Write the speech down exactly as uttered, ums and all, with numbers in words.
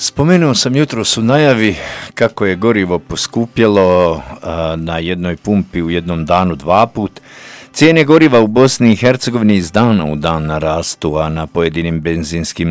Spomenuo sam jutros u najavi kako je gorivo poskupjelo a, na jednoj pumpi u jednom danu dva put. Cijene goriva u Bosni i Hercegovini iz dana u dan narastu, a na pojedinim benzinskim